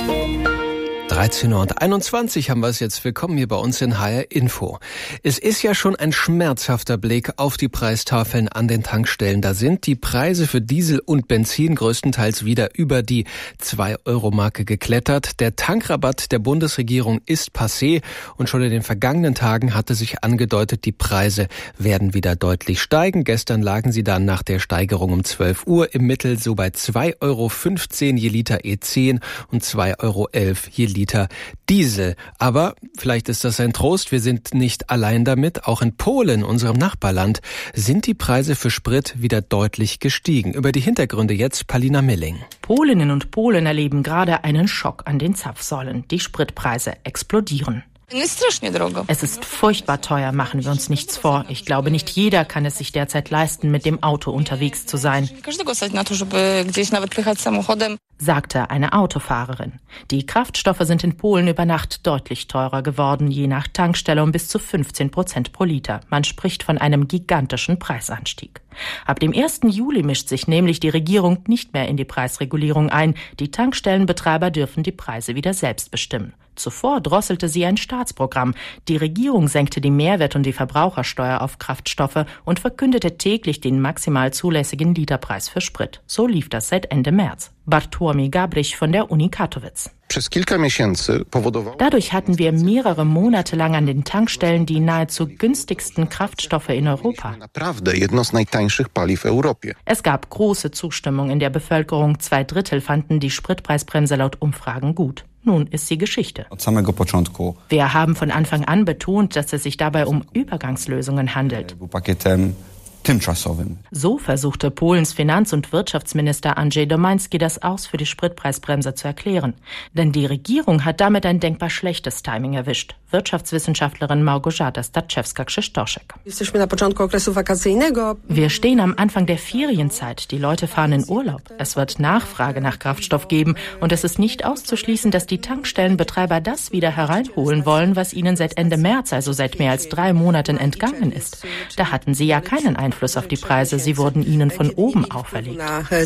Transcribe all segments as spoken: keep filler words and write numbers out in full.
dreizehn Uhr einundzwanzig haben wir es jetzt. Willkommen hier bei uns in H R Info. Es ist ja schon ein schmerzhafter Blick auf die Preistafeln an den Tankstellen. Da sind die Preise für Diesel und Benzin größtenteils wieder über die zwei Euro Marke geklettert. Der Tankrabatt der Bundesregierung ist passé und schon in den vergangenen Tagen hatte sich angedeutet, die Preise werden wieder deutlich steigen. Gestern lagen sie dann nach der Steigerung um zwölf Uhr im Mittel so bei zwei Euro fünfzehn je Liter E zehn und zwei Euro elf je Liter Diesel. Aber vielleicht ist das ein Trost, wir sind nicht allein damit. Auch in Polen, unserem Nachbarland, sind die Preise für Sprit wieder deutlich gestiegen. Über die Hintergründe jetzt Palina Milling. Polinnen und Polen erleben gerade einen Schock an den Zapfsäulen. Die Spritpreise explodieren. Es ist furchtbar teuer, machen wir uns nichts vor. Ich glaube, nicht jeder kann es sich derzeit leisten, mit dem Auto unterwegs zu sein, sagte eine Autofahrerin. Die Kraftstoffe sind in Polen über Nacht deutlich teurer geworden, je nach Tankstelle um bis zu fünfzehn Prozent pro Liter. Man spricht von einem gigantischen Preisanstieg. Ab dem ersten Juli mischt sich nämlich die Regierung nicht mehr in die Preisregulierung ein. Die Tankstellenbetreiber dürfen die Preise wieder selbst bestimmen. Zuvor drosselte sie ein Staatsprogramm. Die Regierung senkte die Mehrwert- und die Verbrauchersteuer auf Kraftstoffe und verkündete täglich den maximal zulässigen Literpreis für Sprit. So lief das seit Ende März. Bartłomiej Gabrich von der Uni Katowice. Dadurch hatten wir mehrere Monate lang an den Tankstellen die nahezu günstigsten Kraftstoffe in Europa. Es gab große Zustimmung in der Bevölkerung. Zwei Drittel fanden die Spritpreisbremse laut Umfragen gut. Nun ist sie Geschichte. Wir haben von Anfang an betont, dass es sich dabei um Übergangslösungen handelt. So versuchte Polens Finanz- und Wirtschaftsminister Andrzej Domański das Aus für die Spritpreisbremse zu erklären. Denn die Regierung hat damit ein denkbar schlechtes Timing erwischt. Wirtschaftswissenschaftlerin Małgorzata Staczewska-Krzysztoszek. Wir stehen am Anfang der Ferienzeit. Die Leute fahren in Urlaub. Es wird Nachfrage nach Kraftstoff geben und es ist nicht auszuschließen, dass die Tankstellenbetreiber das wieder hereinholen wollen, was ihnen seit Ende März, also seit mehr als drei Monaten entgangen ist. Da hatten sie ja keinen Einfluss auf die Preise. Sie wurden ihnen von oben auferlegt.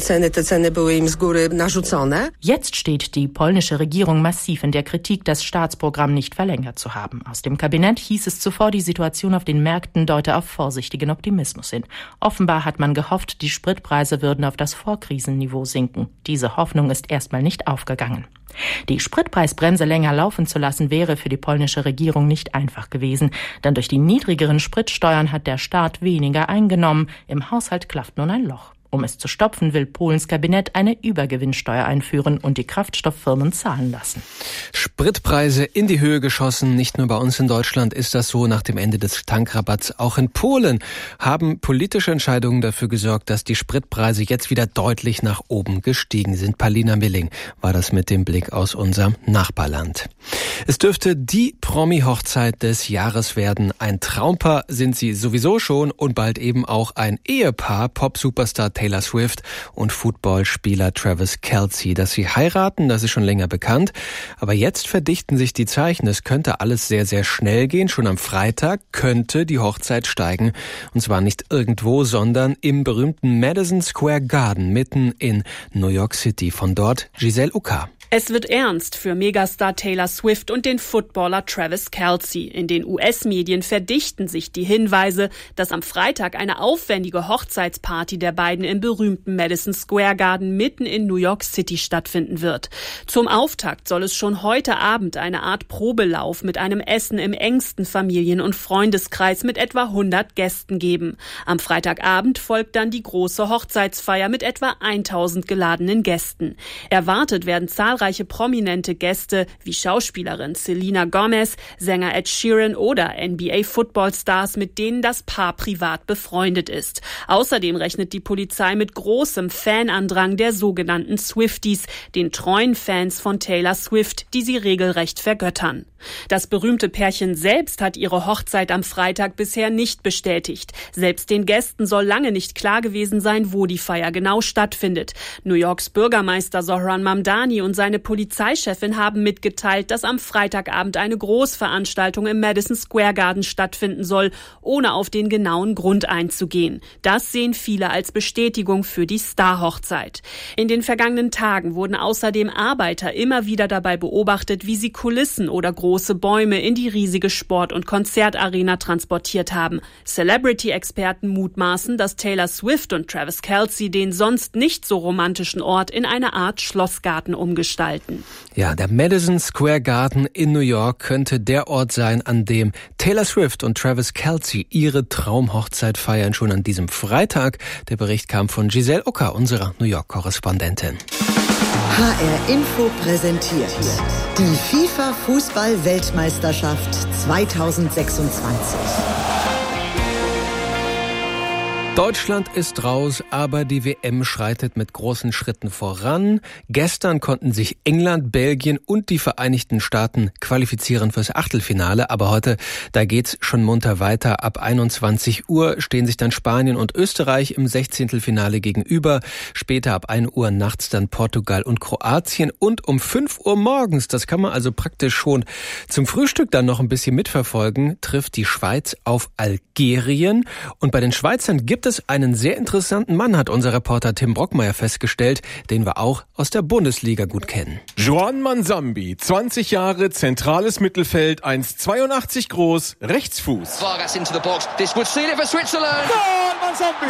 Jetzt steht die polnische Regierung massiv in der Kritik, das Staatsprogramm nicht verlängert zu haben. Aus dem Kabinett hieß es zuvor, die Situation auf den Märkten deute auf vorsichtigen Optimismus hin. Offenbar hat man gehofft, die Spritpreise würden auf das Vorkrisenniveau sinken. Diese Hoffnung ist erstmal nicht aufgegangen. Die Spritpreisbremse länger laufen zu lassen, wäre für die polnische Regierung nicht einfach gewesen. Denn durch die niedrigeren Spritsteuern hat der Staat weniger eingenommen. Im Haushalt klafft nun ein Loch. Um es zu stopfen, will Polens Kabinett eine Übergewinnsteuer einführen und die Kraftstofffirmen zahlen lassen. Spritpreise in die Höhe geschossen. Nicht nur bei uns in Deutschland ist das so. Nach dem Ende des Tankrabatts auch in Polen haben politische Entscheidungen dafür gesorgt, dass die Spritpreise jetzt wieder deutlich nach oben gestiegen sind. Palina Milling war das mit dem Blick aus unserem Nachbarland. Es dürfte die Promi-Hochzeit des Jahres werden. Ein Traumpaar sind sie sowieso schon und bald eben auch ein Ehepaar. Pop-Superstar Taylor Swift und Footballspieler Travis Kelce. Dass sie heiraten, das ist schon länger bekannt. Aber jetzt verdichten sich die Zeichen. Es könnte alles sehr, sehr schnell gehen. Schon am Freitag könnte die Hochzeit steigen. Und zwar nicht irgendwo, sondern im berühmten Madison Square Garden mitten in New York City. Von dort Giselle Uka. Es wird ernst für Megastar Taylor Swift und den Footballer Travis Kelce. In den U S-Medien verdichten sich die Hinweise, dass am Freitag eine aufwendige Hochzeitsparty der beiden im berühmten Madison Square Garden mitten in New York City stattfinden wird. Zum Auftakt soll es schon heute Abend eine Art Probelauf mit einem Essen im engsten Familien- und Freundeskreis mit etwa hundert Gästen geben. Am Freitagabend folgt dann die große Hochzeitsfeier mit etwa tausend geladenen Gästen. Erwartet werden zahlreiche prominente Gäste wie Schauspielerin Selena Gomez, Sänger Ed Sheeran oder N B A-Footballstars, mit denen das Paar privat befreundet ist. Außerdem rechnet die Polizei mit großem Fanandrang der sogenannten Swifties, den treuen Fans von Taylor Swift, die sie regelrecht vergöttern. Das berühmte Pärchen selbst hat ihre Hochzeit am Freitag bisher nicht bestätigt. Selbst den Gästen soll lange nicht klar gewesen sein, wo die Feier genau stattfindet. New Yorks Bürgermeister Zohran Mamdani und seine Polizeichefin haben mitgeteilt, dass am Freitagabend eine Großveranstaltung im Madison Square Garden stattfinden soll, ohne auf den genauen Grund einzugehen. Das sehen viele als Bestätigung für die Star-Hochzeit. In den vergangenen Tagen wurden außerdem Arbeiter immer wieder dabei beobachtet, wie sie Kulissen oder große große Bäume in die riesige Sport- und Konzertarena transportiert haben. Celebrity-Experten mutmaßen, dass Taylor Swift und Travis Kelce den sonst nicht so romantischen Ort in eine Art Schlossgarten umgestalten. Ja, der Madison Square Garden in New York könnte der Ort sein, an dem Taylor Swift und Travis Kelce ihre Traumhochzeit feiern, schon an diesem Freitag. Der Bericht kam von Giselle Ucker, unserer New York-Korrespondentin. H R Info präsentiert die FIFA-Fußball-Weltmeisterschaft zweitausendsechsundzwanzig. Deutschland ist raus, aber die W M schreitet mit großen Schritten voran. Gestern konnten sich England, Belgien und die Vereinigten Staaten qualifizieren fürs Achtelfinale. Aber heute, da geht's schon munter weiter. Ab einundzwanzig Uhr stehen sich dann Spanien und Österreich im Sechzehntelfinale gegenüber. Später ab ein Uhr nachts dann Portugal und Kroatien. Und um fünf Uhr morgens, das kann man also praktisch schon zum Frühstück dann noch ein bisschen mitverfolgen, trifft die Schweiz auf Algerien. Und bei den Schweizern gibt es einen sehr interessanten Mann, hat unser Reporter Tim Brockmeier festgestellt, den wir auch aus der Bundesliga gut kennen. Juan Manzambi, zwanzig Jahre, zentrales Mittelfeld, eins Komma zweiundachtzig groß, Rechtsfuß. Vargas into the box. This would seal it for Switzerland. Goal, Manzambi!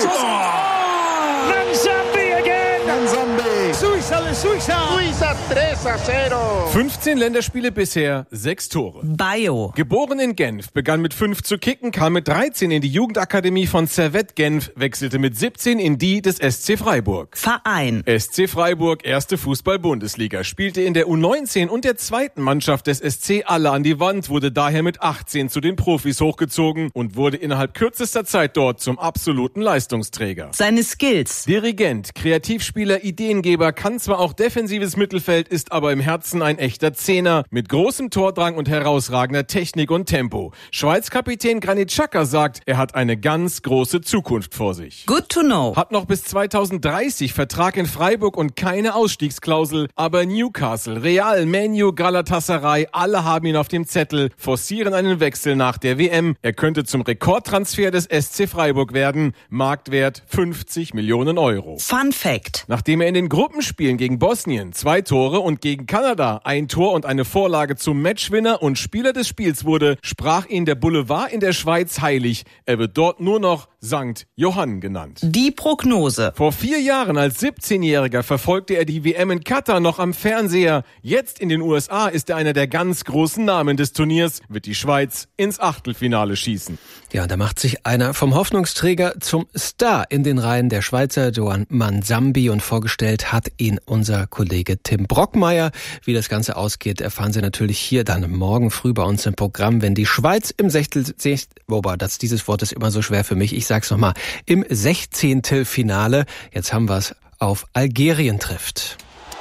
Oh! Manzambi again! Manzambi! Suiza, Suiza! Suiza drei zu null. fünfzehn Länderspiele bisher, sechs Tore. Bayo. Geboren in Genf, begann mit fünf zu kicken, kam mit dreizehn in die Jugendakademie von Servette Genf, wechselte mit siebzehn in die des S C Freiburg. Verein. S C Freiburg, erste Fußball-Bundesliga, spielte in der U neunzehn und der zweiten Mannschaft des S C alle an die Wand, wurde daher mit achtzehn zu den Profis hochgezogen und wurde innerhalb kürzester Zeit dort zum absoluten Leistungsträger. Seine Skills. Dirigent, Kreativspieler, Ideengeber, kann zwar auch defensives Mittelfeld, ist aber im Herzen ein echter Zehner mit großem Tordrang und herausragender Technik und Tempo. Schweiz-Kapitän Granit Xhaka sagt, er hat eine ganz große Zukunft vor sich. Good to know. Hat noch bis zweitausenddreißig Vertrag in Freiburg und keine Ausstiegsklausel, aber Newcastle, Real, Man U, Galatasaray, alle haben ihn auf dem Zettel, forcieren einen Wechsel nach der W M. Er könnte zum Rekordtransfer des S C Freiburg werden, Marktwert fünfzig Millionen Euro. Fun Fact. Nachdem er in den Gruppenspielen gegen Bosnien zwei Tore und gegen Kanada ein Tor und eine Vorlage zum Matchwinner und Spieler des Spiels wurde, sprach ihn der Boulevard in der Schweiz heilig. Er wird dort nur noch Sankt Johann genannt. Die Prognose. Vor vier Jahren als siebzehnjähriger verfolgte er die W M in Katar noch am Fernseher. Jetzt in den U S A ist er einer der ganz großen Namen des Turniers, wird die Schweiz ins Achtelfinale schießen. Ja, da macht sich einer vom Hoffnungsträger zum Star in den Reihen der Schweizer, Juan Manzambi, und vorgestellt hat ihn unser Kollege Tim Brockmeier. Wie das Ganze ausgeht, erfahren Sie natürlich hier dann morgen früh bei uns im Programm, wenn die Schweiz im Sechtel, wobei das dieses Wort ist immer so schwer für mich, ich sag's nochmal, im Sechzehntelfinale, jetzt haben wir's, auf Algerien trifft.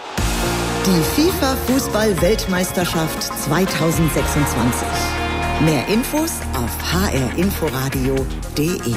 Die FIFA-Fußball-Weltmeisterschaft zweitausendsechsundzwanzig. Mehr Infos auf h r inforadio punkt d e.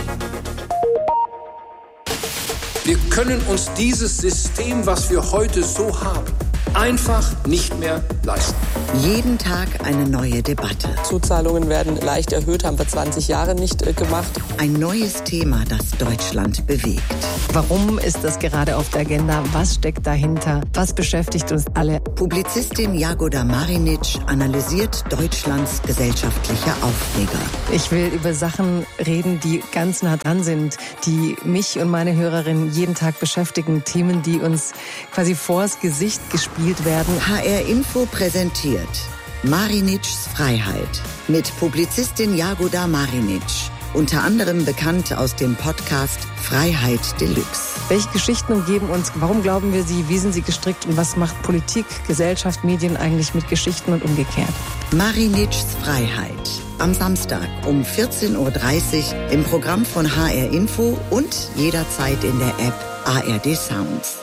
Wir können uns dieses System, was wir heute so haben, einfach nicht mehr leisten. Jeden Tag eine neue Debatte. Zuzahlungen werden leicht erhöht, haben wir zwanzig Jahre nicht äh, gemacht. Ein neues Thema, das Deutschland bewegt. Warum ist das gerade auf der Agenda? Was steckt dahinter? Was beschäftigt uns alle? Publizistin Jagoda Marinic analysiert Deutschlands gesellschaftliche Aufreger. Ich will über Sachen reden, die ganz nah dran sind, die mich und meine Hörerinnen jeden Tag beschäftigen. Themen, die uns quasi vors Gesicht gespielt werden. H R Info präsentiert Marinics Freiheit mit Publizistin Jagoda Marinic. Unter anderem bekannt aus dem Podcast Freiheit Deluxe. Welche Geschichten umgeben uns? Warum glauben wir sie? Wie sind sie gestrickt? Und was macht Politik, Gesellschaft, Medien eigentlich mit Geschichten und umgekehrt? Marinics Freiheit. Am Samstag um vierzehn Uhr dreißig im Programm von H R Info und jederzeit in der App A R D Sounds.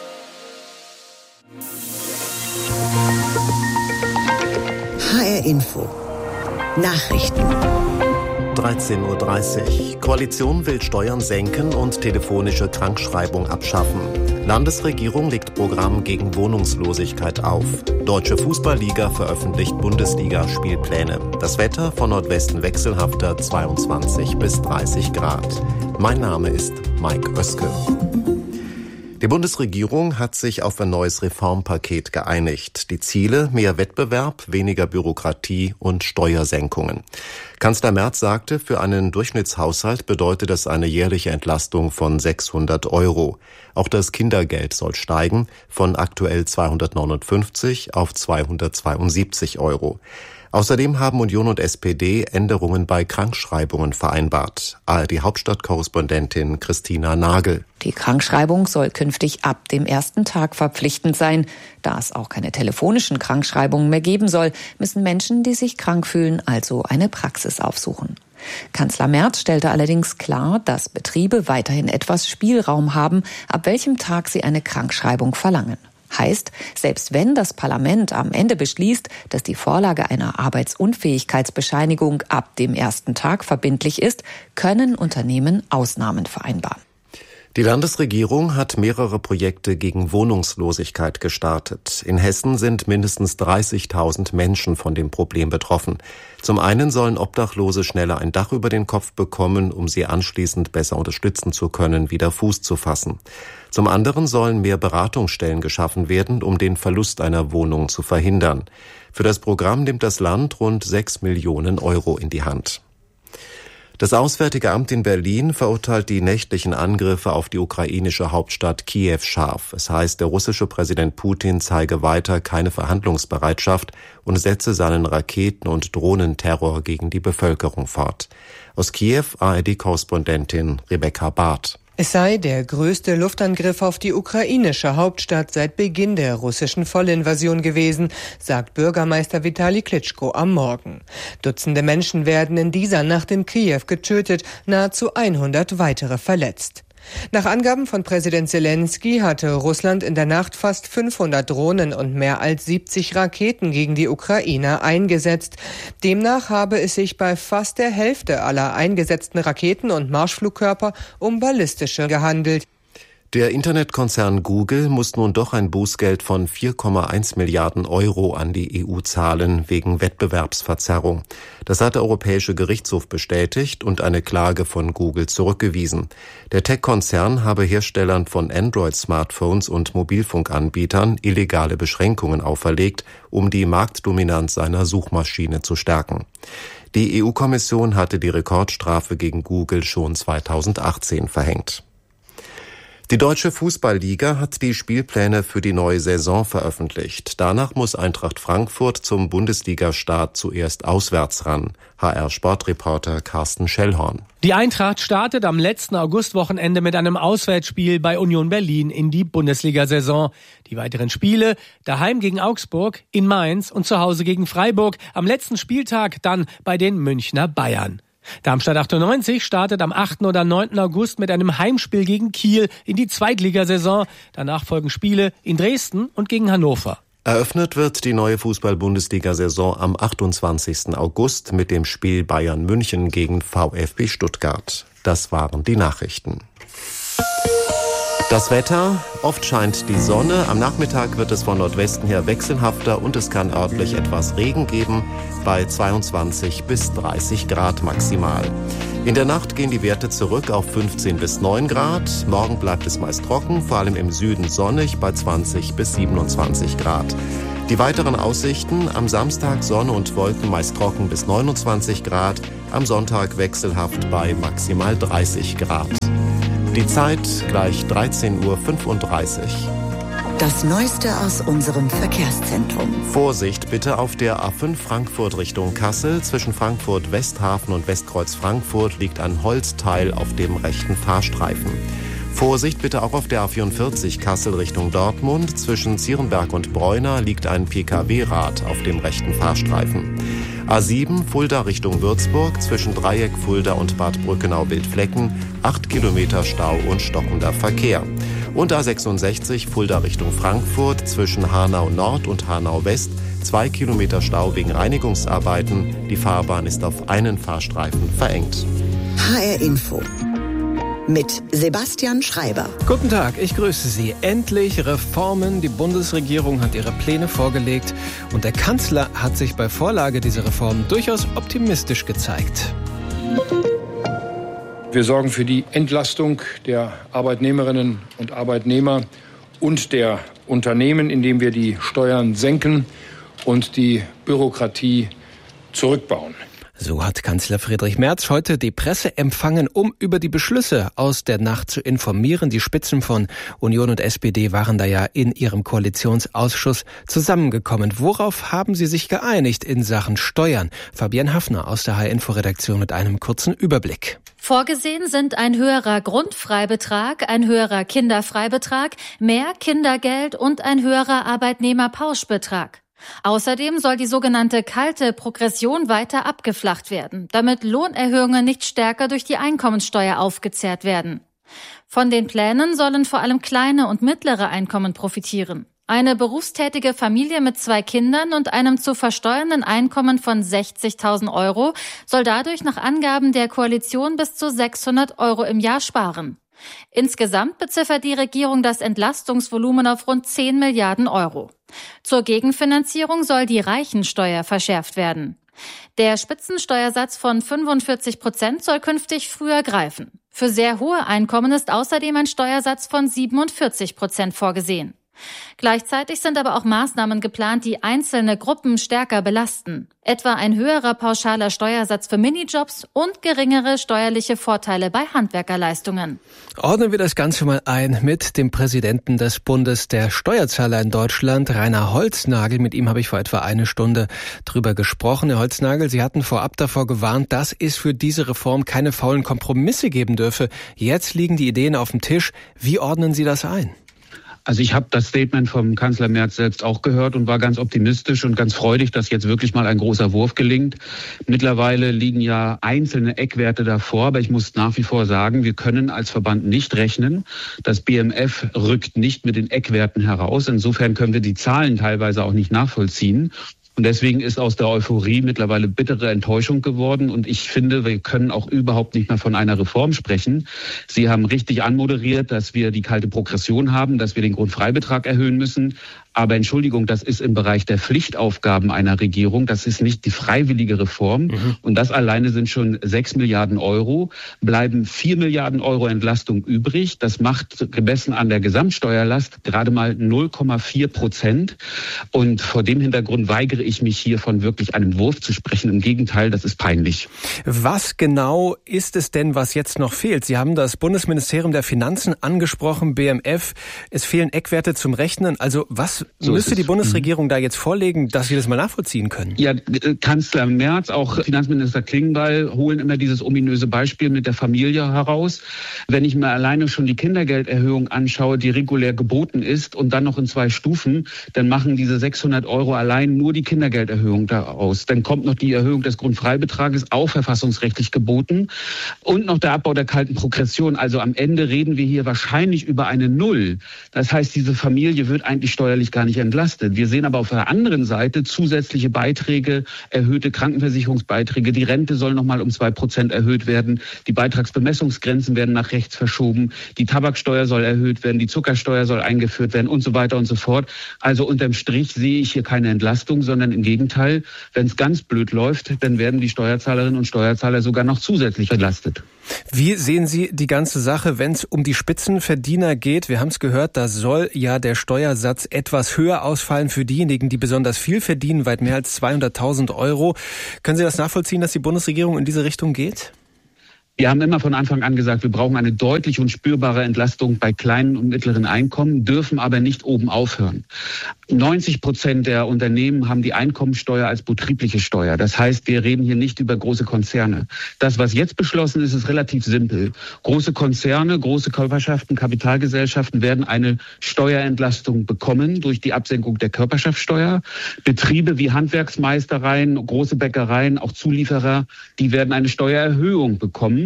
H R Info. Nachrichten. dreizehn Uhr dreißig. Koalition will Steuern senken und telefonische Krankschreibung abschaffen. Landesregierung legt Programm gegen Wohnungslosigkeit auf. Deutsche Fußballliga veröffentlicht Bundesliga-Spielpläne. Das Wetter von Nordwesten wechselhafter zweiundzwanzig bis dreißig Grad. Mein Name ist Mike Oeske. Die Bundesregierung hat sich auf ein neues Reformpaket geeinigt. Die Ziele: mehr Wettbewerb, weniger Bürokratie und Steuersenkungen. Kanzler Merz sagte, für einen Durchschnittshaushalt bedeutet das eine jährliche Entlastung von sechshundert Euro. Auch das Kindergeld soll steigen, von aktuell zweihundertneunundfünfzig auf zweihundertzweiundsiebzig Euro. Außerdem haben Union und S P D Änderungen bei Krankschreibungen vereinbart. A R D-Hauptstadtkorrespondentin Christina Nagel. Die Krankschreibung soll künftig ab dem ersten Tag verpflichtend sein. Da es auch keine telefonischen Krankschreibungen mehr geben soll, müssen Menschen, die sich krank fühlen, also eine Praxis aufsuchen. Kanzler Merz stellte allerdings klar, dass Betriebe weiterhin etwas Spielraum haben, ab welchem Tag sie eine Krankschreibung verlangen. Heißt, selbst wenn das Parlament am Ende beschließt, dass die Vorlage einer Arbeitsunfähigkeitsbescheinigung ab dem ersten Tag verbindlich ist, können Unternehmen Ausnahmen vereinbaren. Die Landesregierung hat mehrere Projekte gegen Wohnungslosigkeit gestartet. In Hessen sind mindestens dreißigtausend Menschen von dem Problem betroffen. Zum einen sollen Obdachlose schneller ein Dach über den Kopf bekommen, um sie anschließend besser unterstützen zu können, wieder Fuß zu fassen. Zum anderen sollen mehr Beratungsstellen geschaffen werden, um den Verlust einer Wohnung zu verhindern. Für das Programm nimmt das Land rund sechs Millionen Euro in die Hand. Das Auswärtige Amt in Berlin verurteilt die nächtlichen Angriffe auf die ukrainische Hauptstadt Kiew scharf. Es heißt, der russische Präsident Putin zeige weiter keine Verhandlungsbereitschaft und setze seinen Raketen- und Drohnenterror gegen die Bevölkerung fort. Aus Kiew A R D-Korrespondentin Rebecca Barth. Es sei der größte Luftangriff auf die ukrainische Hauptstadt seit Beginn der russischen Vollinvasion gewesen, sagt Bürgermeister Vitali Klitschko am Morgen. Dutzende Menschen werden in dieser Nacht in Kiew getötet, nahezu hundert weitere verletzt. Nach Angaben von Präsident Zelensky hatte Russland in der Nacht fast fünfhundert Drohnen und mehr als siebzig Raketen gegen die Ukrainer eingesetzt. Demnach habe es sich bei fast der Hälfte aller eingesetzten Raketen und Marschflugkörper um ballistische gehandelt. Der Internetkonzern Google muss nun doch ein Bußgeld von vier Komma eins Milliarden Euro an die E U zahlen, wegen Wettbewerbsverzerrung. Das hat der Europäische Gerichtshof bestätigt und eine Klage von Google zurückgewiesen. Der Tech-Konzern habe Herstellern von Android-Smartphones und Mobilfunkanbietern illegale Beschränkungen auferlegt, um die Marktdominanz seiner Suchmaschine zu stärken. Die E U-Kommission hatte die Rekordstrafe gegen Google schon zweitausendachtzehn verhängt. Die Deutsche Fußballliga hat die Spielpläne für die neue Saison veröffentlicht. Danach muss Eintracht Frankfurt zum Bundesliga-Start zuerst auswärts ran. H R-Sportreporter Carsten Schellhorn. Die Eintracht startet am letzten Augustwochenende mit einem Auswärtsspiel bei Union Berlin in die Bundesliga-Saison. Die weiteren Spiele: daheim gegen Augsburg, in Mainz und zu Hause gegen Freiburg. Am letzten Spieltag dann bei den Münchner Bayern. Darmstadt achtundneunzig startet am achten oder neunten August mit einem Heimspiel gegen Kiel in die Zweitligasaison. Danach folgen Spiele in Dresden und gegen Hannover. Eröffnet wird die neue Fußball-Bundesliga-Saison am achtundzwanzigsten August mit dem Spiel Bayern München gegen VfB Stuttgart. Das waren die Nachrichten. Das Wetter: oft scheint die Sonne, am Nachmittag wird es von Nordwesten her wechselhafter und es kann örtlich etwas Regen geben, bei zweiundzwanzig bis dreißig Grad maximal. In der Nacht gehen die Werte zurück auf fünfzehn bis neun Grad, morgen bleibt es meist trocken, vor allem im Süden sonnig bei zwanzig bis siebenundzwanzig Grad. Die weiteren Aussichten: am Samstag Sonne und Wolken, meist trocken bis neunundzwanzig Grad, am Sonntag wechselhaft bei maximal dreißig Grad. Die Zeit gleich dreizehn Uhr fünfunddreißig. Das Neueste aus unserem Verkehrszentrum. Vorsicht bitte auf der A fünf Frankfurt Richtung Kassel. Zwischen Frankfurt Westhafen und Westkreuz Frankfurt liegt ein Holzteil auf dem rechten Fahrstreifen. Vorsicht bitte auch auf der A vierundvierzig Kassel Richtung Dortmund. Zwischen Zierenberg und Bräuner liegt ein P K W-Rad auf dem rechten Fahrstreifen. A sieben Fulda Richtung Würzburg, zwischen Dreieck, Fulda und Bad Brückenau-Wildflecken, acht Kilometer Stau und stockender Verkehr. Und A sechsundsechzig Fulda Richtung Frankfurt, zwischen Hanau Nord und Hanau West, Zwei Kilometer Stau wegen Reinigungsarbeiten. Die Fahrbahn ist auf einen Fahrstreifen verengt. H R Info mit Sebastian Schreiber. Guten Tag, ich grüße Sie. Endlich Reformen. Die Bundesregierung hat ihre Pläne vorgelegt und der Kanzler hat sich bei Vorlage dieser Reformen durchaus optimistisch gezeigt. Wir sorgen für die Entlastung der Arbeitnehmerinnen und Arbeitnehmer und der Unternehmen, indem wir die Steuern senken und die Bürokratie zurückbauen. So hat Kanzler Friedrich Merz heute die Presse empfangen, um über die Beschlüsse aus der Nacht zu informieren. Die Spitzen von Union und S P D waren da ja in ihrem Koalitionsausschuss zusammengekommen. Worauf haben sie sich geeinigt in Sachen Steuern? Fabienne Hafner aus der H R-Info-Redaktion mit einem kurzen Überblick. Vorgesehen sind ein höherer Grundfreibetrag, ein höherer Kinderfreibetrag, mehr Kindergeld und ein höherer Arbeitnehmerpauschbetrag. Außerdem soll die sogenannte kalte Progression weiter abgeflacht werden, damit Lohnerhöhungen nicht stärker durch die Einkommensteuer aufgezehrt werden. Von den Plänen sollen vor allem kleine und mittlere Einkommen profitieren. Eine berufstätige Familie mit zwei Kindern und einem zu versteuernden Einkommen von sechzigtausend Euro soll dadurch nach Angaben der Koalition bis zu sechshundert Euro im Jahr sparen. Insgesamt beziffert die Regierung das Entlastungsvolumen auf rund zehn Milliarden Euro. Zur Gegenfinanzierung soll die Reichensteuer verschärft werden. Der Spitzensteuersatz von fünfundvierzig Prozent soll künftig früher greifen. Für sehr hohe Einkommen ist außerdem ein Steuersatz von siebenundvierzig Prozent vorgesehen. Gleichzeitig sind aber auch Maßnahmen geplant, die einzelne Gruppen stärker belasten. Etwa ein höherer pauschaler Steuersatz für Minijobs und geringere steuerliche Vorteile bei Handwerkerleistungen. Ordnen wir das Ganze mal ein mit dem Präsidenten des Bundes der Steuerzahler in Deutschland, Rainer Holznagel. Mit ihm habe ich vor etwa eine Stunde drüber gesprochen. Herr Holznagel, Sie hatten vorab davor gewarnt, dass es für diese Reform keine faulen Kompromisse geben dürfe. Jetzt liegen die Ideen auf dem Tisch. Wie ordnen Sie das ein? Also ich habe das Statement vom Kanzler Merz selbst auch gehört und war ganz optimistisch und ganz freudig, dass jetzt wirklich mal ein großer Wurf gelingt. Mittlerweile liegen ja einzelne Eckwerte davor, aber ich muss nach wie vor sagen, wir können als Verband nicht rechnen. Das B M F rückt nicht mit den Eckwerten heraus. Insofern können wir die Zahlen teilweise auch nicht nachvollziehen. Und deswegen ist aus der Euphorie mittlerweile bittere Enttäuschung geworden. Und ich finde, wir können auch überhaupt nicht mehr von einer Reform sprechen. Sie haben richtig anmoderiert, dass wir die kalte Progression haben, dass wir den Grundfreibetrag erhöhen müssen. Aber Entschuldigung, das ist im Bereich der Pflichtaufgaben einer Regierung. Das ist nicht die freiwillige Reform. Mhm. Und das alleine sind schon sechs Milliarden Euro. Bleiben vier Milliarden Euro Entlastung übrig. Das macht gemessen an der Gesamtsteuerlast gerade mal null Komma vier Prozent. Und vor dem Hintergrund weigere ich mich hier von wirklich einem Wurf zu sprechen. Im Gegenteil, das ist peinlich. Was genau ist es denn, was jetzt noch fehlt? Sie haben das Bundesministerium der Finanzen angesprochen, B M F. Es fehlen Eckwerte zum Rechnen. Also was So müsste die Bundesregierung da jetzt vorlegen, dass wir das mal nachvollziehen können? Ja, Kanzler Merz, auch Finanzminister Klingbeil holen immer dieses ominöse Beispiel mit der Familie heraus. Wenn ich mir alleine schon die Kindergelderhöhung anschaue, die regulär geboten ist und dann noch in zwei Stufen, dann machen diese sechshundert Euro allein nur die Kindergelderhöhung da aus. Dann kommt noch die Erhöhung des Grundfreibetrages, auch verfassungsrechtlich geboten, und noch der Abbau der kalten Progression. Also am Ende reden wir hier wahrscheinlich über eine Null. Das heißt, diese Familie wird eigentlich steuerlich gar nicht entlastet. Wir sehen aber auf der anderen Seite zusätzliche Beiträge, erhöhte Krankenversicherungsbeiträge. Die Rente soll noch mal um zwei Prozent erhöht werden. Die Beitragsbemessungsgrenzen werden nach rechts verschoben. Die Tabaksteuer soll erhöht werden. Die Zuckersteuer soll eingeführt werden und so weiter und so fort. Also unterm Strich sehe ich hier keine Entlastung, sondern im Gegenteil, wenn es ganz blöd läuft, dann werden die Steuerzahlerinnen und Steuerzahler sogar noch zusätzlich belastet. Wie sehen Sie die ganze Sache, wenn es um die Spitzenverdiener geht? Wir haben es gehört, da soll ja der Steuersatz etwas höher ausfallen für diejenigen, die besonders viel verdienen, weit mehr als zweihunderttausend Euro. Können Sie das nachvollziehen, dass die Bundesregierung in diese Richtung geht? Wir haben immer von Anfang an gesagt, wir brauchen eine deutliche und spürbare Entlastung bei kleinen und mittleren Einkommen, dürfen aber nicht oben aufhören. neunzig Prozent der Unternehmen haben die Einkommensteuer als betriebliche Steuer. Das heißt, wir reden hier nicht über große Konzerne. Das, was jetzt beschlossen ist, ist relativ simpel. Große Konzerne, große Körperschaften, Kapitalgesellschaften werden eine Steuerentlastung bekommen durch die Absenkung der Körperschaftssteuer. Betriebe wie Handwerksmeistereien, große Bäckereien, auch Zulieferer, die werden eine Steuererhöhung bekommen.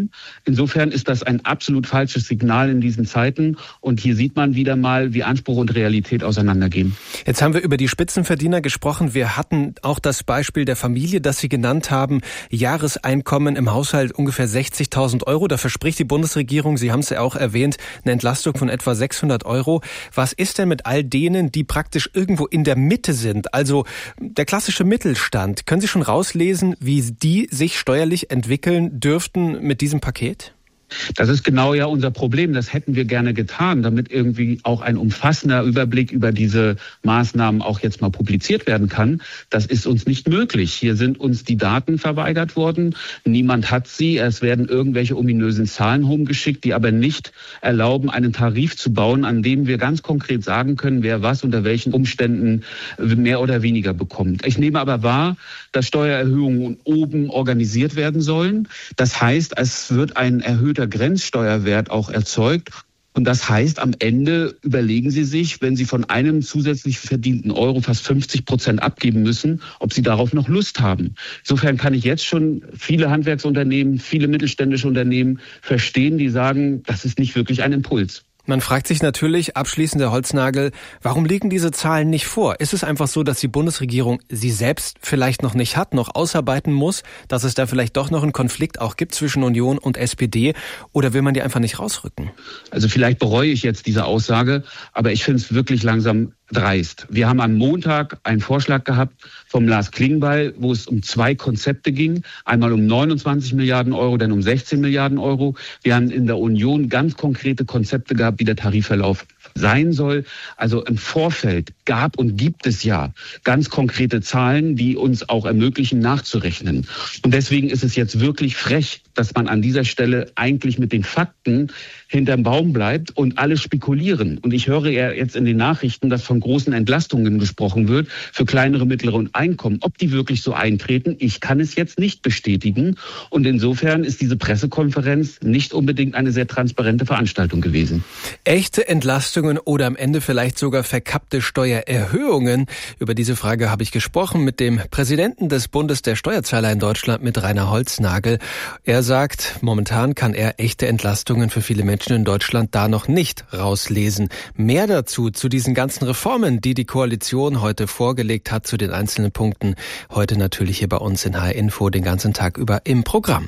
bekommen. Insofern ist das ein absolut falsches Signal in diesen Zeiten. Und hier sieht man wieder mal, wie Anspruch und Realität auseinandergehen. Jetzt haben wir über die Spitzenverdiener gesprochen. Wir hatten auch das Beispiel der Familie, das Sie genannt haben. Jahreseinkommen im Haushalt ungefähr sechzigtausend Euro. Da verspricht die Bundesregierung, Sie haben es ja auch erwähnt, eine Entlastung von etwa sechshundert Euro. Was ist denn mit all denen, die praktisch irgendwo in der Mitte sind? Also der klassische Mittelstand. Können Sie schon rauslesen, wie die sich steuerlich entwickeln dürften mit diesem Paket? Das ist genau ja unser Problem. Das hätten wir gerne getan, damit irgendwie auch ein umfassender Überblick über diese Maßnahmen auch jetzt mal publiziert werden kann. Das ist uns nicht möglich. Hier sind uns die Daten verweigert worden. Niemand hat sie. Es werden irgendwelche ominösen Zahlen rumgeschickt, die aber nicht erlauben, einen Tarif zu bauen, an dem wir ganz konkret sagen können, wer was unter welchen Umständen mehr oder weniger bekommt. Ich nehme aber wahr, dass Steuererhöhungen oben organisiert werden sollen. Das heißt, es wird ein erhöhter Grenzsteuerwert auch erzeugt. Und das heißt, am Ende überlegen Sie sich, wenn Sie von einem zusätzlich verdienten Euro fast fünfzig Prozent abgeben müssen, ob Sie darauf noch Lust haben. Insofern kann ich jetzt schon viele Handwerksunternehmen, viele mittelständische Unternehmen verstehen, die sagen, das ist nicht wirklich ein Impuls. Man fragt sich natürlich, abschließend der Holznagel, warum liegen diese Zahlen nicht vor? Ist es einfach so, dass die Bundesregierung sie selbst vielleicht noch nicht hat, noch ausarbeiten muss, dass es da vielleicht doch noch einen Konflikt auch gibt zwischen Union und S P D, oder will man die einfach nicht rausrücken? Also vielleicht bereue ich jetzt diese Aussage, aber ich finde es wirklich langsam dreist. Wir haben am Montag einen Vorschlag gehabt vom Lars Klingbeil, wo es um zwei Konzepte ging. Einmal um neunundzwanzig Milliarden Euro, dann um sechzehn Milliarden Euro. Wir haben in der Union ganz konkrete Konzepte gehabt, wie der Tarifverlauf sein soll. Also im Vorfeld gab und gibt es ja ganz konkrete Zahlen, die uns auch ermöglichen, nachzurechnen. Und deswegen ist es jetzt wirklich frech, dass man an dieser Stelle eigentlich mit den Fakten hinterm Baum bleibt und alle spekulieren. Und ich höre ja jetzt in den Nachrichten, dass von großen Entlastungen gesprochen wird für kleinere, mittlere und Einkommen. Ob die wirklich so eintreten, ich kann es jetzt nicht bestätigen. Und insofern ist diese Pressekonferenz nicht unbedingt eine sehr transparente Veranstaltung gewesen. Echte Entlastungen oder am Ende vielleicht sogar verkappte Steuererhöhungen? Über diese Frage habe ich gesprochen mit dem Präsidenten des Bundes der Steuerzahler in Deutschland, mit Rainer Holznagel. Er sagt, momentan kann er echte Entlastungen für viele Menschen in Deutschland da noch nicht rauslesen. Mehr dazu, zu diesen ganzen Reformen, die die Koalition heute vorgelegt hat, zu den einzelnen Punkten, heute natürlich hier bei uns in H R Info den ganzen Tag über im Programm.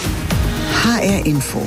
H R Info.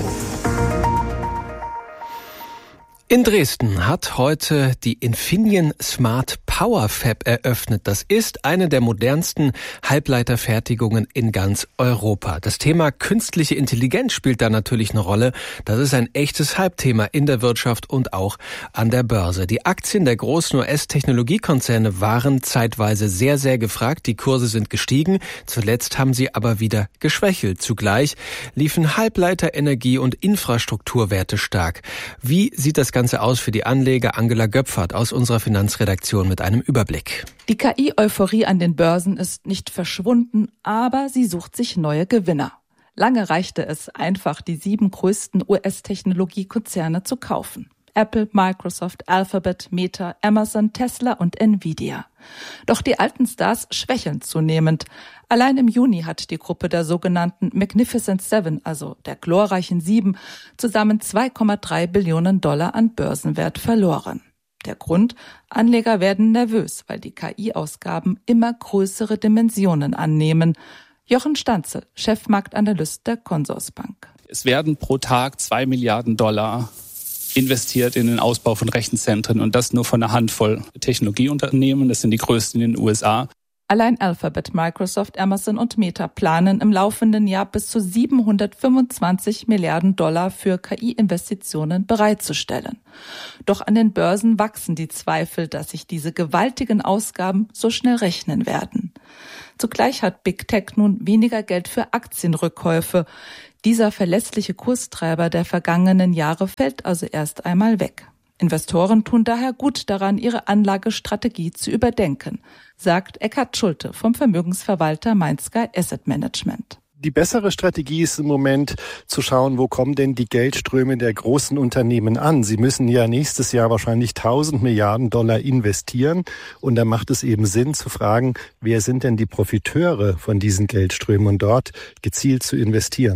In Dresden hat heute die Infineon Smart Power Fab eröffnet. Das ist eine der modernsten Halbleiterfertigungen in ganz Europa. Das Thema künstliche Intelligenz spielt da natürlich eine Rolle. Das ist ein echtes Hype-Thema in der Wirtschaft und auch an der Börse. Die Aktien der großen U S-Technologiekonzerne waren zeitweise sehr, sehr gefragt. Die Kurse sind gestiegen. Zuletzt haben sie aber wieder geschwächelt. Zugleich liefen Halbleiter, Energie und Infrastrukturwerte stark. Wie sieht das Ganze aus für die Anleger? Angela Göpfert aus unserer Finanzredaktion mit einem Überblick. Die K I-Euphorie an den Börsen ist nicht verschwunden, aber sie sucht sich neue Gewinner. Lange reichte es einfach, die sieben größten U S-Technologiekonzerne zu kaufen. Apple, Microsoft, Alphabet, Meta, Amazon, Tesla und Nvidia. Doch die alten Stars schwächeln zunehmend. Allein im Juni hat die Gruppe der sogenannten Magnificent Seven, also der glorreichen Sieben, zusammen zwei Komma drei Billionen Dollar an Börsenwert verloren. Der Grund? Anleger werden nervös, weil die K I-Ausgaben immer größere Dimensionen annehmen. Jochen Stanzel, Chefmarktanalyst der Consorsbank. Es werden pro Tag zwei Milliarden Dollar investiert in den Ausbau von Rechenzentren und das nur von einer Handvoll Technologieunternehmen. Das sind die größten in den U S A. Allein Alphabet, Microsoft, Amazon und Meta planen im laufenden Jahr bis zu siebenhundertfünfundzwanzig Milliarden Dollar für K I-Investitionen bereitzustellen. Doch an den Börsen wachsen die Zweifel, dass sich diese gewaltigen Ausgaben so schnell rechnen werden. Zugleich hat Big Tech nun weniger Geld für Aktienrückkäufe. Dieser verlässliche Kurstreiber der vergangenen Jahre fällt also erst einmal weg. Investoren tun daher gut daran, ihre Anlagestrategie zu überdenken, sagt Eckhard Schulte vom Vermögensverwalter Mainsky Asset Management. Die bessere Strategie ist im Moment zu schauen, wo kommen denn die Geldströme der großen Unternehmen an. Sie müssen ja nächstes Jahr wahrscheinlich tausend Milliarden Dollar investieren. Und da macht es eben Sinn zu fragen, wer sind denn die Profiteure von diesen Geldströmen und dort gezielt zu investieren.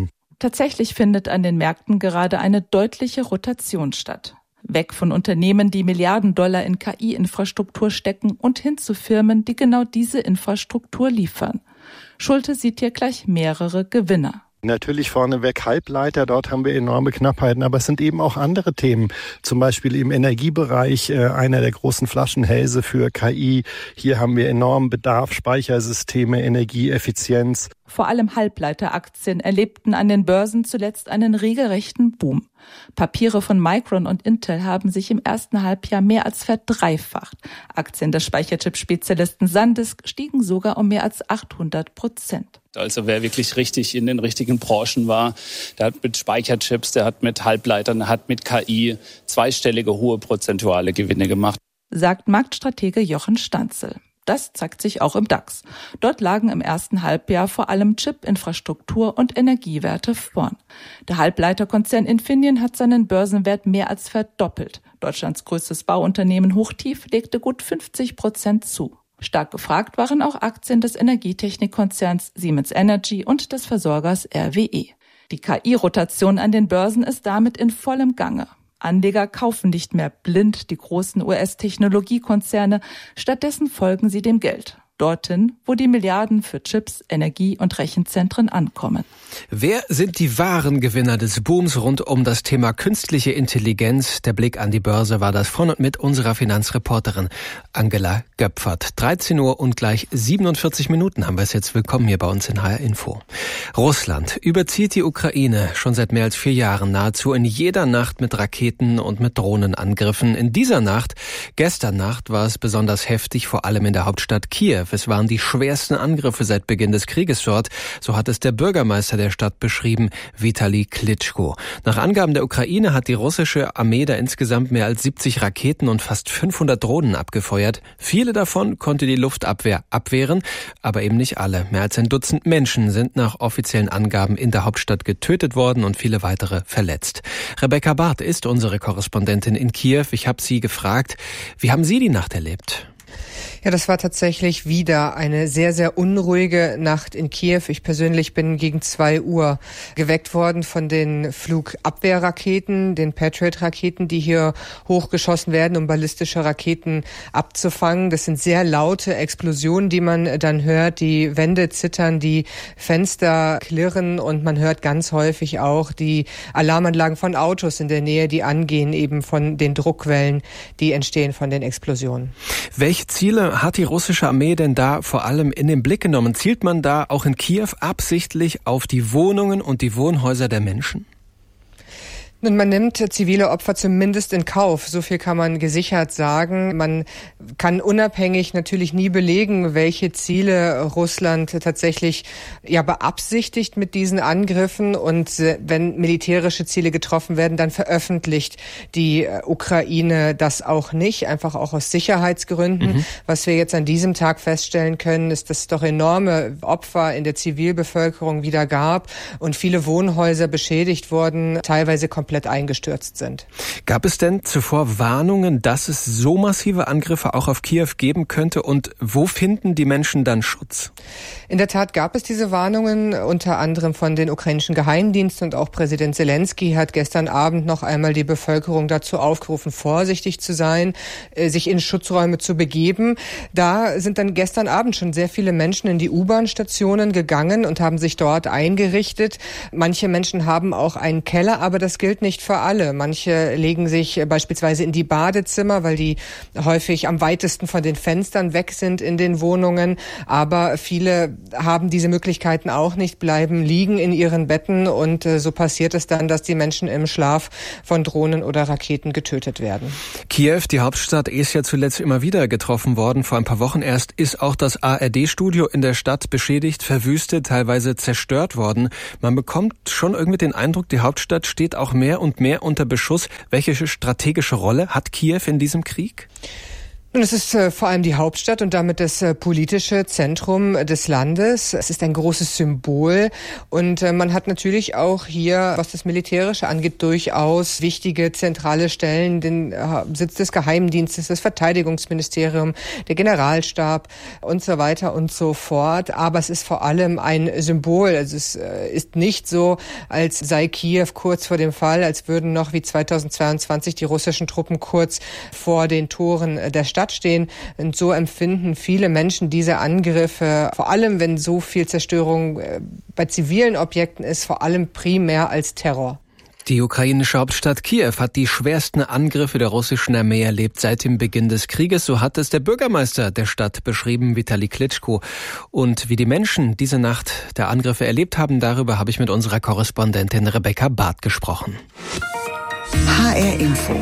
Tatsächlich findet an den Märkten gerade eine deutliche Rotation statt. Weg von Unternehmen, die Milliarden Dollar in K I-Infrastruktur stecken und hin zu Firmen, die genau diese Infrastruktur liefern. Schulte sieht hier gleich mehrere Gewinner. Natürlich vorneweg Halbleiter, dort haben wir enorme Knappheiten, aber es sind eben auch andere Themen, zum Beispiel im Energiebereich, äh, einer der großen Flaschenhälse für K I. Hier haben wir enormen Bedarf, Speichersysteme, Energieeffizienz. Vor allem Halbleiteraktien erlebten an den Börsen zuletzt einen regelrechten Boom. Papiere von Micron und Intel haben sich im ersten Halbjahr mehr als verdreifacht. Aktien des Speicherchip-Spezialisten SanDisk stiegen sogar um mehr als achthundert Prozent. Also wer wirklich richtig in den richtigen Branchen war, der hat mit Speicherchips, der hat mit Halbleitern, der hat mit K I zweistellige hohe prozentuale Gewinne gemacht. Sagt Marktstratege Jochen Stanzel. Das zeigt sich auch im DAX. Dort lagen im ersten Halbjahr vor allem Chip-Infrastruktur und Energiewerte vorn. Der Halbleiterkonzern Infineon hat seinen Börsenwert mehr als verdoppelt. Deutschlands größtes Bauunternehmen Hochtief legte gut fünfzig Prozent zu. Stark gefragt waren auch Aktien des Energietechnikkonzerns Siemens Energy und des Versorgers R W E. Die K I-Rotation an den Börsen ist damit in vollem Gange. Anleger kaufen nicht mehr blind die großen U S-Technologiekonzerne, stattdessen folgen sie dem Geld. Dorthin, wo die Milliarden für Chips, Energie- und Rechenzentren ankommen. Wer sind die wahren Gewinner des Booms rund um das Thema künstliche Intelligenz? Der Blick an die Börse war das von und mit unserer Finanzreporterin Angela Göpfert. dreizehn Uhr und gleich siebenundvierzig Minuten haben wir es jetzt. Willkommen hier bei uns in H R Info. Russland überzieht die Ukraine schon seit mehr als vier Jahren nahezu in jeder Nacht mit Raketen und mit Drohnenangriffen. In dieser Nacht, gestern Nacht, war es besonders heftig, vor allem in der Hauptstadt Kiew. Es waren die schwersten Angriffe seit Beginn des Krieges dort. So hat es der Bürgermeister der Stadt beschrieben, Vitali Klitschko. Nach Angaben der Ukraine hat die russische Armee da insgesamt mehr als siebzig Raketen und fast fünfhundert Drohnen abgefeuert. Viele davon konnte die Luftabwehr abwehren, aber eben nicht alle. Mehr als ein Dutzend Menschen sind nach offiziellen Angaben in der Hauptstadt getötet worden und viele weitere verletzt. Rebecca Barth ist unsere Korrespondentin in Kiew. Ich habe sie gefragt, wie haben Sie die Nacht erlebt? Ja, das war tatsächlich wieder eine sehr, sehr unruhige Nacht in Kiew. Ich persönlich bin gegen zwei Uhr geweckt worden von den Flugabwehrraketen, den Patriot-Raketen, die hier hochgeschossen werden, um ballistische Raketen abzufangen. Das sind sehr laute Explosionen, die man dann hört. Die Wände zittern, die Fenster klirren und man hört ganz häufig auch die Alarmanlagen von Autos in der Nähe, die angehen, eben von den Druckwellen, die entstehen von den Explosionen. Welche Ziele hat die russische Armee denn da vor allem in den Blick genommen? Zielt man da auch in Kiew absichtlich auf die Wohnungen und die Wohnhäuser der Menschen? Nun, man nimmt zivile Opfer zumindest in Kauf. So viel kann man gesichert sagen. Man kann unabhängig natürlich nie belegen, welche Ziele Russland tatsächlich ja beabsichtigt mit diesen Angriffen. Und wenn militärische Ziele getroffen werden, dann veröffentlicht die Ukraine das auch nicht, einfach auch aus Sicherheitsgründen. Mhm. Was wir jetzt an diesem Tag feststellen können, ist, dass es doch enorme Opfer in der Zivilbevölkerung wieder gab und viele Wohnhäuser beschädigt wurden, teilweise komplett eingestürzt sind. Gab es denn zuvor Warnungen, dass es so massive Angriffe auch auf Kiew geben könnte? Und wo finden die Menschen dann Schutz? In der Tat gab es diese Warnungen, unter anderem von den ukrainischen Geheimdiensten, und auch Präsident Zelensky hat gestern Abend noch einmal die Bevölkerung dazu aufgerufen, vorsichtig zu sein, sich in Schutzräume zu begeben. Da sind dann gestern Abend schon sehr viele Menschen in die U-Bahn-Stationen gegangen und haben sich dort eingerichtet. Manche Menschen haben auch einen Keller, aber das gilt nicht für alle. Manche legen sich beispielsweise in die Badezimmer, weil die häufig am weitesten von den Fenstern weg sind in den Wohnungen. Aber viele haben diese Möglichkeiten auch nicht, bleiben liegen in ihren Betten. Und äh, so passiert es dann, dass die Menschen im Schlaf von Drohnen oder Raketen getötet werden. Kiew, die Hauptstadt, ist ja zuletzt immer wieder getroffen worden. Vor ein paar Wochen erst ist auch das A R D-Studio in der Stadt beschädigt, verwüstet, teilweise zerstört worden. Man bekommt schon irgendwie den Eindruck, die Hauptstadt steht auch mehr und mehr unter Beschuss. Welche strategische Rolle hat Kiew in diesem Krieg? Und es ist äh, vor allem die Hauptstadt und damit das äh, politische Zentrum des Landes. Es ist ein großes Symbol und äh, man hat natürlich auch hier, was das Militärische angeht, durchaus wichtige zentrale Stellen, den äh, Sitz des Geheimdienstes, das Verteidigungsministerium, der Generalstab und so weiter und so fort. Aber es ist vor allem ein Symbol. Also es äh, ist nicht so, als sei Kiew kurz vor dem Fall, als würden noch wie zweitausendzweiundzwanzig die russischen Truppen kurz vor den Toren der Stadt stehen. Und so empfinden viele Menschen diese Angriffe, vor allem wenn so viel Zerstörung bei zivilen Objekten ist, vor allem primär als Terror. Die ukrainische Hauptstadt Kiew hat die schwersten Angriffe der russischen Armee erlebt seit dem Beginn des Krieges. So hat es der Bürgermeister der Stadt beschrieben, Vitali Klitschko. Und wie die Menschen diese Nacht der Angriffe erlebt haben, darüber habe ich mit unserer Korrespondentin Rebecca Barth gesprochen. H R Info.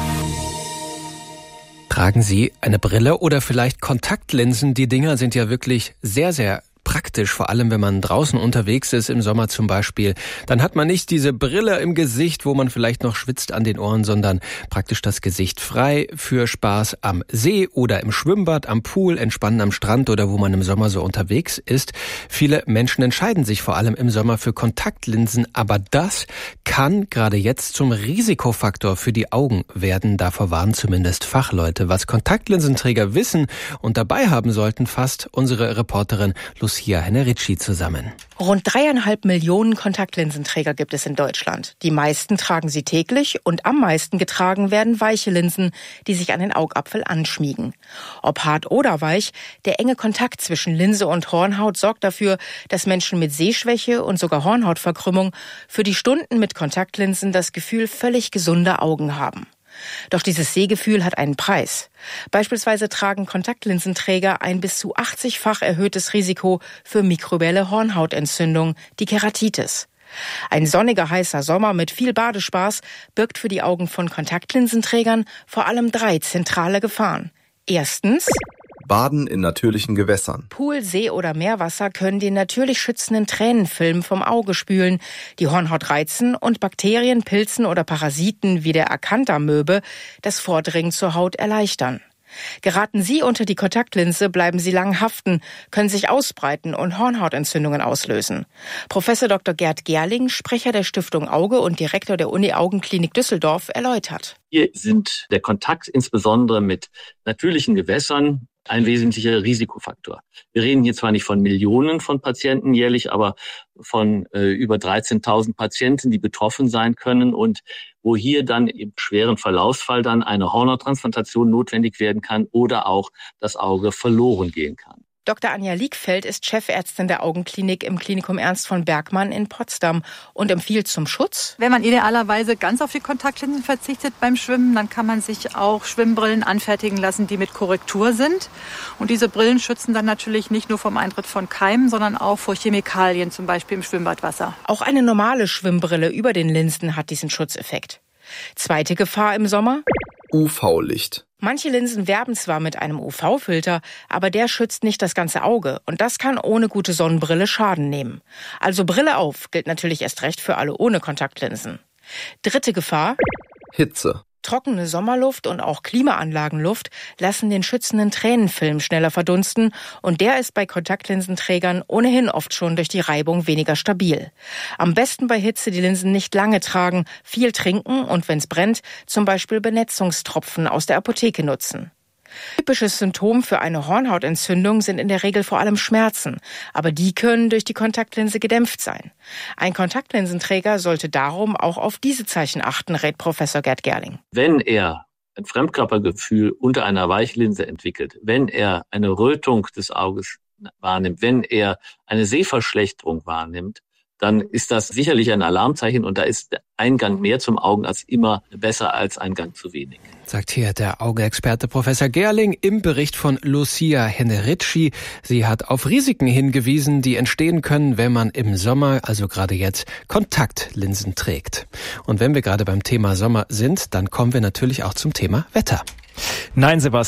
Tragen Sie eine Brille oder vielleicht Kontaktlinsen? Die Dinger sind ja wirklich sehr, sehr praktisch, vor allem wenn man draußen unterwegs ist, im Sommer zum Beispiel. Dann hat man nicht diese Brille im Gesicht, wo man vielleicht noch schwitzt an den Ohren, sondern praktisch das Gesicht frei für Spaß am See oder im Schwimmbad, am Pool, entspannen am Strand oder wo man im Sommer so unterwegs ist. Viele Menschen entscheiden sich vor allem im Sommer für Kontaktlinsen, aber das kann gerade jetzt zum Risikofaktor für die Augen werden. Davor warnen zumindest Fachleute. Was Kontaktlinsenträger wissen und dabei haben sollten, fasst unsere Reporterin Lucia Henne-Ritchie zusammen. Rund dreieinhalb Millionen Kontaktlinsenträger gibt es in Deutschland. Die meisten tragen sie täglich und am meisten getragen werden weiche Linsen, die sich an den Augapfel anschmiegen. Ob hart oder weich, der enge Kontakt zwischen Linse und Hornhaut sorgt dafür, dass Menschen mit Sehschwäche und sogar Hornhautverkrümmung für die Stunden mit Kontaktlinsen das Gefühl völlig gesunder Augen haben. Doch dieses Sehgefühl hat einen Preis. Beispielsweise tragen Kontaktlinsenträger ein bis zu achtzigfach erhöhtes Risiko für mikrobielle Hornhautentzündung, die Keratitis. Ein sonniger, heißer Sommer mit viel Badespaß birgt für die Augen von Kontaktlinsenträgern vor allem drei zentrale Gefahren. Erstens: Baden in natürlichen Gewässern. Pool, See oder Meerwasser können den natürlich schützenden Tränenfilm vom Auge spülen, die Hornhaut reizen und Bakterien, Pilzen oder Parasiten wie der Acanthamöbe das Vordringen zur Haut erleichtern. Geraten Sie unter die Kontaktlinse, bleiben Sie lang haften, können sich ausbreiten und Hornhautentzündungen auslösen. Professor Doktor Gerd Gerling, Sprecher der Stiftung Auge und Direktor der Uni-Augenklinik Düsseldorf, erläutert. Hier sind der Kontakt insbesondere mit natürlichen Gewässern ein wesentlicher Risikofaktor. Wir reden hier zwar nicht von Millionen von Patienten jährlich, aber von äh, über dreizehntausend Patienten, die betroffen sein können und wo hier dann im schweren Verlaufsfall dann eine Hornhauttransplantation notwendig werden kann oder auch das Auge verloren gehen kann. Doktor Anja Liegfeld ist Chefärztin der Augenklinik im Klinikum Ernst von Bergmann in Potsdam und empfiehlt zum Schutz: Wenn man idealerweise ganz auf die Kontaktlinsen verzichtet beim Schwimmen, dann kann man sich auch Schwimmbrillen anfertigen lassen, die mit Korrektur sind. Und diese Brillen schützen dann natürlich nicht nur vom Eintritt von Keimen, sondern auch vor Chemikalien, zum Beispiel im Schwimmbadwasser. Auch eine normale Schwimmbrille über den Linsen hat diesen Schutzeffekt. Zweite Gefahr im Sommer: U V-Licht. Manche Linsen werben zwar mit einem U V-Filter, aber der schützt nicht das ganze Auge und das kann ohne gute Sonnenbrille Schaden nehmen. Also Brille auf gilt natürlich erst recht für alle ohne Kontaktlinsen. Dritte Gefahr: Hitze. Trockene Sommerluft und auch Klimaanlagenluft lassen den schützenden Tränenfilm schneller verdunsten und der ist bei Kontaktlinsenträgern ohnehin oft schon durch die Reibung weniger stabil. Am besten bei Hitze die Linsen nicht lange tragen, viel trinken und wenn's brennt, zum Beispiel Benetzungstropfen aus der Apotheke nutzen. Typisches Symptom für eine Hornhautentzündung sind in der Regel vor allem Schmerzen, aber die können durch die Kontaktlinse gedämpft sein. Ein Kontaktlinsenträger sollte darum auch auf diese Zeichen achten, rät Professor Gerd Gerling. Wenn er ein Fremdkörpergefühl unter einer Weichlinse entwickelt, wenn er eine Rötung des Auges wahrnimmt, wenn er eine Sehverschlechterung wahrnimmt, dann ist das sicherlich ein Alarmzeichen und da ist ein Gang mehr zum Augenarzt immer besser als ein Gang zu wenig. Sagt hier der Augenexperte Professor Gerling im Bericht von Lucia Henne-Ritchie. Sie hat auf Risiken hingewiesen, die entstehen können, wenn man im Sommer, also gerade jetzt, Kontaktlinsen trägt. Und wenn wir gerade beim Thema Sommer sind, dann kommen wir natürlich auch zum Thema Wetter. Nein, Sebastian.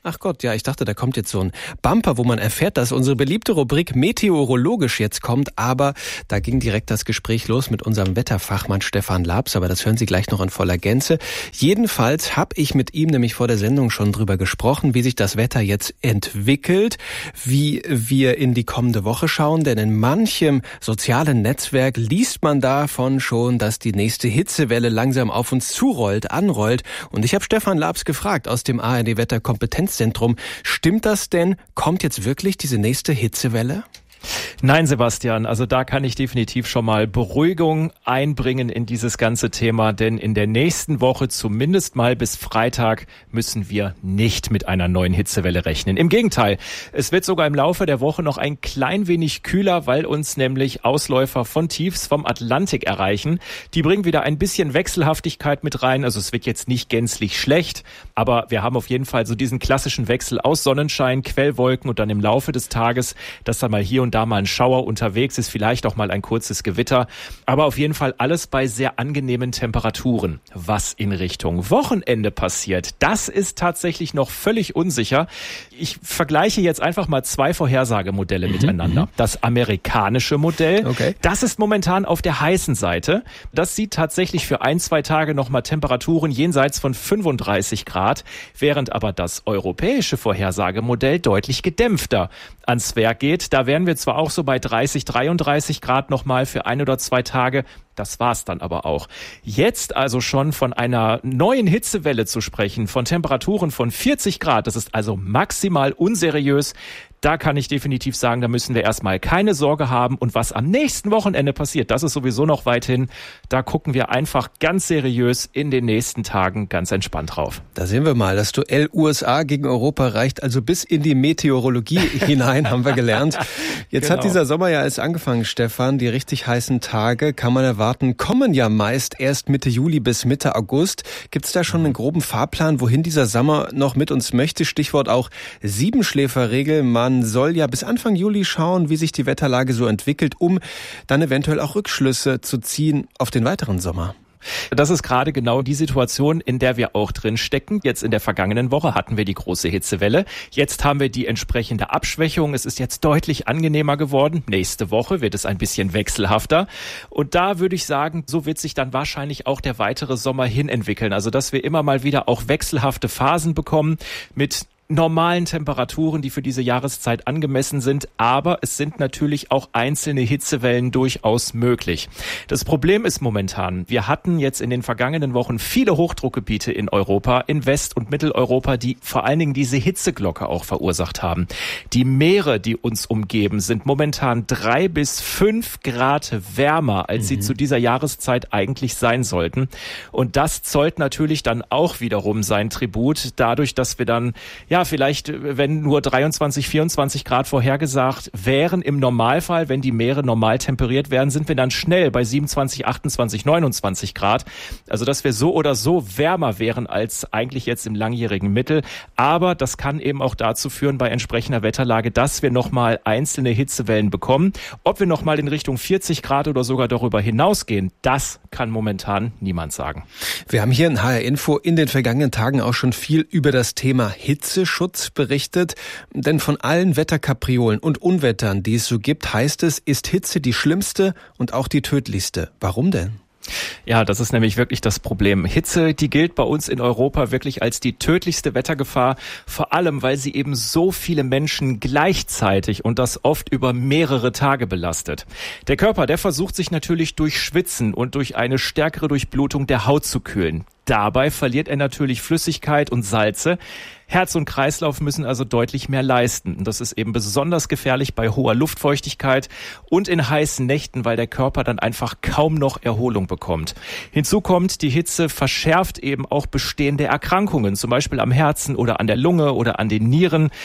Ach Gott, ja, ich dachte, da kommt jetzt so ein Bumper, wo man erfährt, dass unsere beliebte Rubrik Meteorologisch jetzt kommt. Aber da ging direkt das Gespräch los mit unserem Wetterfachmann Stefan Labs. Aber das hören Sie gleich noch in voller Gänze. Jedenfalls habe ich mit ihm nämlich vor der Sendung schon drüber gesprochen, wie sich das Wetter jetzt entwickelt, wie wir in die kommende Woche schauen. Denn in manchem sozialen Netzwerk liest man davon schon, dass die nächste Hitzewelle langsam auf uns zurollt, anrollt. Und ich habe Stefan Labs gefragt aus dem A R D-Wetterkompetenzzentrum. Stimmt das denn? Kommt jetzt wirklich diese nächste Hitzewelle? Nein, Sebastian, also da kann ich definitiv schon mal Beruhigung einbringen in dieses ganze Thema, denn in der nächsten Woche, zumindest mal bis Freitag, müssen wir nicht mit einer neuen Hitzewelle rechnen. Im Gegenteil, es wird sogar im Laufe der Woche noch ein klein wenig kühler, weil uns nämlich Ausläufer von Tiefs vom Atlantik erreichen. Die bringen wieder ein bisschen Wechselhaftigkeit mit rein, also es wird jetzt nicht gänzlich schlecht, aber wir haben auf jeden Fall so diesen klassischen Wechsel aus Sonnenschein, Quellwolken und dann im Laufe des Tages, dass dann mal hier und da mal ein Schauer unterwegs ist, vielleicht auch mal ein kurzes Gewitter, aber auf jeden Fall alles bei sehr angenehmen Temperaturen. Was in Richtung Wochenende passiert, das ist tatsächlich noch völlig unsicher. Ich vergleiche jetzt einfach mal zwei Vorhersagemodelle mhm, miteinander. Das amerikanische Modell, okay. Das ist momentan auf der heißen Seite. Das sieht tatsächlich für ein, zwei Tage nochmal Temperaturen jenseits von fünfunddreißig Grad, während aber das europäische Vorhersagemodell deutlich gedämpfter ans Werk geht. Da wären wir zwar auch so bei dreißig, dreiunddreißig Grad nochmal für ein oder zwei Tage. Das war's dann aber auch. Jetzt also schon von einer neuen Hitzewelle zu sprechen, von Temperaturen von vierzig Grad, das ist also maximal unseriös. Da kann ich definitiv sagen, da müssen wir erstmal keine Sorge haben. Und was am nächsten Wochenende passiert, das ist sowieso noch weit hin. Da gucken wir einfach ganz seriös in den nächsten Tagen ganz entspannt drauf. Da sehen wir mal, das Duell U S A gegen Europa reicht also bis in die Meteorologie hinein, haben wir gelernt. Jetzt genau. Hat dieser Sommer ja erst angefangen, Stefan. Die richtig heißen Tage, kann man erwarten, kommen ja meist erst Mitte Juli bis Mitte August. Gibt es da schon einen groben Fahrplan, wohin dieser Sommer noch mit uns möchte? Stichwort auch Siebenschläferregel. Man soll ja bis Anfang Juli schauen, wie sich die Wetterlage so entwickelt, um dann eventuell auch Rückschlüsse zu ziehen auf den weiteren Sommer. Das ist gerade genau die Situation, in der wir auch drin stecken. Jetzt in der vergangenen Woche hatten wir die große Hitzewelle. Jetzt haben wir die entsprechende Abschwächung. Es ist jetzt deutlich angenehmer geworden. Nächste Woche wird es ein bisschen wechselhafter. Und da würde ich sagen, so wird sich dann wahrscheinlich auch der weitere Sommer hin entwickeln. Also, dass wir immer mal wieder auch wechselhafte Phasen bekommen mit normalen Temperaturen, die für diese Jahreszeit angemessen sind, aber es sind natürlich auch einzelne Hitzewellen durchaus möglich. Das Problem ist momentan, wir hatten jetzt in den vergangenen Wochen viele Hochdruckgebiete in Europa, in West- und Mitteleuropa, die vor allen Dingen diese Hitzeglocke auch verursacht haben. Die Meere, die uns umgeben, sind momentan drei bis fünf Grad wärmer, als mhm. sie zu dieser Jahreszeit eigentlich sein sollten. Und das zollt natürlich dann auch wiederum sein Tribut, dadurch, dass wir dann, ja, Ja, vielleicht, wenn nur dreiundzwanzig, vierundzwanzig Grad vorhergesagt wären, im Normalfall, wenn die Meere normal temperiert werden, sind wir dann schnell bei siebenundzwanzig, achtundzwanzig, neunundzwanzig Grad. Also, dass wir so oder so wärmer wären als eigentlich jetzt im langjährigen Mittel. Aber das kann eben auch dazu führen, bei entsprechender Wetterlage, dass wir nochmal einzelne Hitzewellen bekommen. Ob wir nochmal in Richtung vierzig Grad oder sogar darüber hinausgehen, das kann momentan niemand sagen. Wir haben hier in H R Info in den vergangenen Tagen auch schon viel über das Thema Hitze Schutz berichtet, denn von allen Wetterkapriolen und Unwettern, die es so gibt, heißt es, ist Hitze die schlimmste und auch die tödlichste. Warum denn? Ja, das ist nämlich wirklich das Problem. Hitze, die gilt bei uns in Europa wirklich als die tödlichste Wettergefahr, vor allem, weil sie eben so viele Menschen gleichzeitig und das oft über mehrere Tage belastet. Der Körper, der versucht sich natürlich durch Schwitzen und durch eine stärkere Durchblutung der Haut zu kühlen. Dabei verliert er natürlich Flüssigkeit und Salze. Herz und Kreislauf müssen also deutlich mehr leisten. Und das ist eben besonders gefährlich bei hoher Luftfeuchtigkeit und in heißen Nächten, weil der Körper dann einfach kaum noch Erholung bekommt. Hinzu kommt, die Hitze verschärft eben auch bestehende Erkrankungen, zum Beispiel am Herzen oder an der Lunge oder an den Nieren.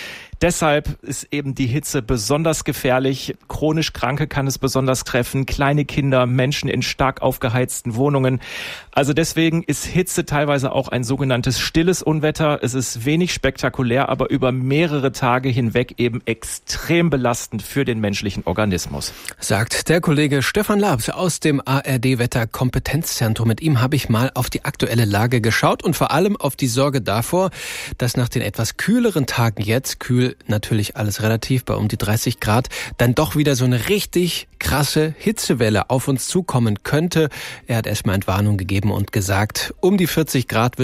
Deshalb ist eben die Hitze besonders gefährlich. Chronisch Kranke kann es besonders treffen, kleine Kinder, Menschen in stark aufgeheizten Wohnungen. Also deswegen ist Hitze teilweise auch ein sogenanntes stilles Unwetter. Es ist wenig spektakulär, aber über mehrere Tage hinweg eben extrem belastend für den menschlichen Organismus. Sagt der Kollege Stefan Labs aus dem A R D-Wetter-Kompetenzzentrum. Mit ihm habe ich mal auf die aktuelle Lage geschaut und vor allem auf die Sorge davor, dass nach den etwas kühleren Tagen jetzt, kühl natürlich alles relativ bei um die dreißig Grad, dann doch wieder so eine richtig krasse Hitzewelle auf uns zukommen könnte. Er hat erstmal Entwarnung gegeben und gesagt, um die vierzig Grad wird